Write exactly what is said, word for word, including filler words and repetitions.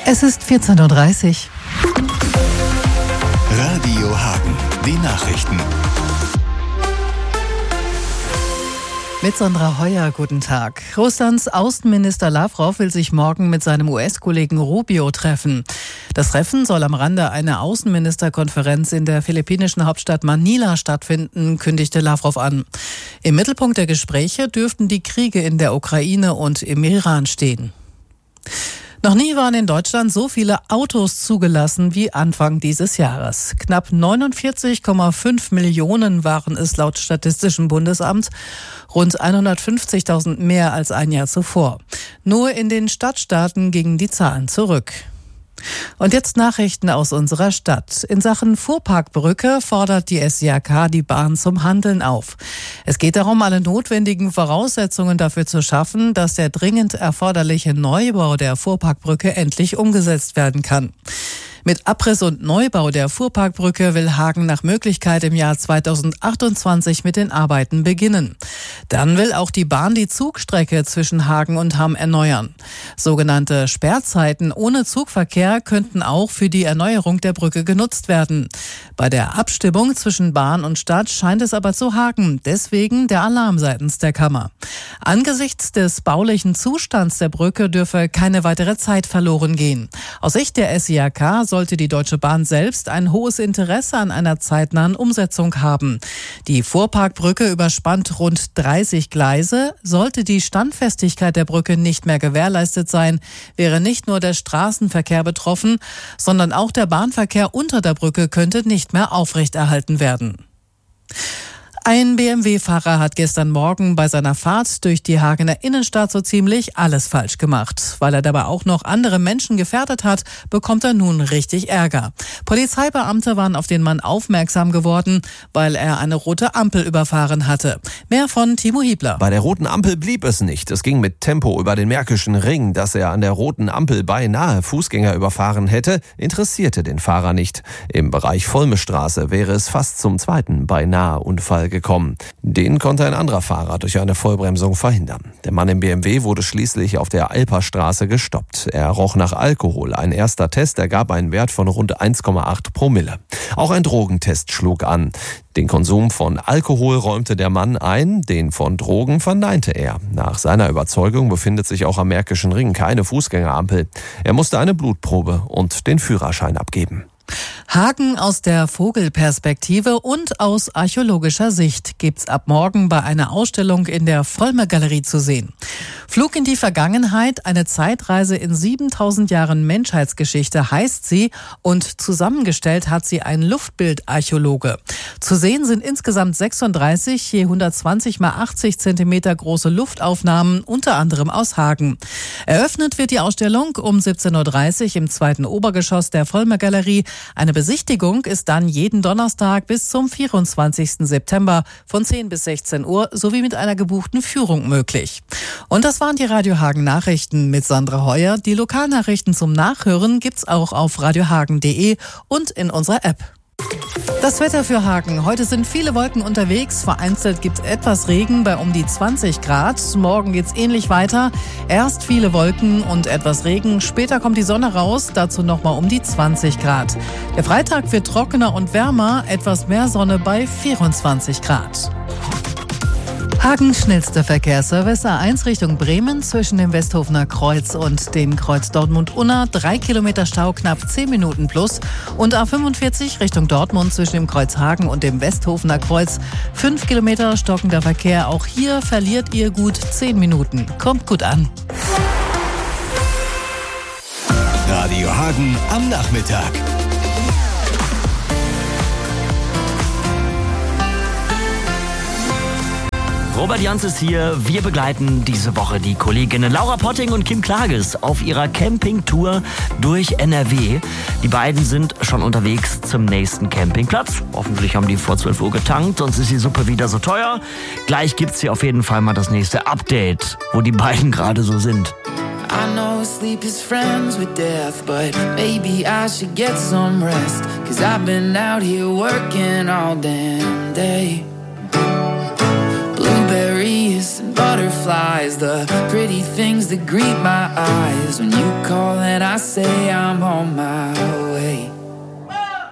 Es ist vierzehn Uhr dreißig. Radio Hagen, die Nachrichten. Mit Sandra Heuer, guten Tag. Russlands Außenminister Lavrov will sich morgen mit seinem U S-Kollegen Rubio treffen. Das Treffen soll am Rande einer Außenministerkonferenz in der philippinischen Hauptstadt Manila stattfinden, kündigte Lavrov an. Im Mittelpunkt der Gespräche dürften die Kriege in der Ukraine und im Iran stehen. Noch nie waren in Deutschland so viele Autos zugelassen wie Anfang dieses Jahres. Knapp neunundvierzig Komma fünf Millionen waren es laut Statistischem Bundesamt, rund hundertfünfzigtausend mehr als ein Jahr zuvor. Nur in den Stadtstaaten gingen die Zahlen zurück. Und jetzt Nachrichten aus unserer Stadt. In Sachen Fuhrparkbrücke fordert die S I A K die Bahn zum Handeln auf. Es geht darum, alle notwendigen Voraussetzungen dafür zu schaffen, dass der dringend erforderliche Neubau der Fuhrparkbrücke endlich umgesetzt werden kann. Mit Abriss und Neubau der Fuhrparkbrücke will Hagen nach Möglichkeit im Jahr zweitausendachtundzwanzig mit den Arbeiten beginnen. Dann will auch die Bahn die Zugstrecke zwischen Hagen und Hamm erneuern. Sogenannte Sperrzeiten ohne Zugverkehr könnten auch für die Erneuerung der Brücke genutzt werden. Bei der Abstimmung zwischen Bahn und Stadt scheint es aber zu haken. Deswegen der Alarm seitens der Kammer. Angesichts des baulichen Zustands der Brücke dürfe keine weitere Zeit verloren gehen. Aus Sicht der S I A K sollte die Deutsche Bahn selbst ein hohes Interesse an einer zeitnahen Umsetzung haben. Die Fuhrparkbrücke überspannt rund dreißig Gleise. Sollte die Standfestigkeit der Brücke nicht mehr gewährleistet sein, wäre nicht nur der Straßenverkehr betroffen, sondern auch der Bahnverkehr unter der Brücke könnte nicht mehr aufrechterhalten werden. Ein B M W-Fahrer hat gestern Morgen bei seiner Fahrt durch die Hagener Innenstadt so ziemlich alles falsch gemacht. Weil er dabei auch noch andere Menschen gefährdet hat, bekommt er nun richtig Ärger. Polizeibeamte waren auf den Mann aufmerksam geworden, weil er eine rote Ampel überfahren hatte. Mehr von Timo Hiebler. Bei der roten Ampel blieb es nicht. Es ging mit Tempo über den Märkischen Ring. Dass er an der roten Ampel beinahe Fußgänger überfahren hätte, interessierte den Fahrer nicht. Im Bereich Volmestraße wäre es fast zum zweiten Beinahe-Unfall gekommen. Den konnte ein anderer Fahrer durch eine Vollbremsung verhindern. Der Mann im B M W wurde schließlich auf der Alperstraße gestoppt. Er roch nach Alkohol. Ein erster Test ergab einen Wert von rund eins Komma acht Promille. Auch ein Drogentest schlug an. Den Konsum von Alkohol räumte der Mann ein, den von Drogen verneinte er. Nach seiner Überzeugung befindet sich auch am Märkischen Ring keine Fußgängerampel. Er musste eine Blutprobe und den Führerschein abgeben. Hagen aus der Vogelperspektive und aus archäologischer Sicht gibt's ab morgen bei einer Ausstellung in der Vollmer-Galerie zu sehen. Flug in die Vergangenheit, eine Zeitreise in siebentausend Jahren Menschheitsgeschichte heißt sie und zusammengestellt hat sie ein Luftbildarchäologe. Zu sehen sind insgesamt sechsunddreißig je hundertzwanzig mal achtzig Zentimeter große Luftaufnahmen, unter anderem aus Hagen. Eröffnet wird die Ausstellung um siebzehn Uhr dreißig im zweiten Obergeschoss der Vollmer-Galerie. Eine Besichtigung ist dann jeden Donnerstag bis zum vierundzwanzigsten September von zehn bis sechzehn Uhr sowie mit einer gebuchten Führung möglich. Und das waren die Radio Hagen Nachrichten mit Sandra Heuer. Die Lokalnachrichten zum Nachhören gibt's auch auf radiohagen punkt de und in unserer App. Das Wetter für Hagen. Heute sind viele Wolken unterwegs. Vereinzelt gibt es etwas Regen bei um die zwanzig Grad. Morgen geht's ähnlich weiter. Erst viele Wolken und etwas Regen. Später kommt die Sonne raus. Dazu nochmal um die zwanzig Grad. Der Freitag wird trockener und wärmer. Etwas mehr Sonne bei vierundzwanzig Grad. Hagens schnellster Verkehrsservice A eins Richtung Bremen zwischen dem Westhofener Kreuz und dem Kreuz Dortmund-Unna. Drei Kilometer Stau, knapp zehn Minuten plus. Und A fünfundvierzig Richtung Dortmund zwischen dem Kreuz Hagen und dem Westhofener Kreuz. Fünf Kilometer stockender Verkehr. Auch hier verliert ihr gut zehn Minuten. Kommt gut an. Radio Hagen am Nachmittag. Robert Jans ist hier. Wir begleiten diese Woche die Kolleginnen Laura Potting und Kim Klages auf ihrer Campingtour durch N R W. Die beiden sind schon unterwegs zum nächsten Campingplatz. Hoffentlich haben die vor zwölf Uhr getankt, sonst ist die Suppe wieder so teuer. Gleich gibt's hier auf jeden Fall mal das nächste Update, wo die beiden gerade so sind. I know sleep is friends with death, but maybe I should get some rest. Cause I've been out here working all damn day. Blueberries and butterflies, the pretty things that greet my eyes when you call and when I say I'm on my way.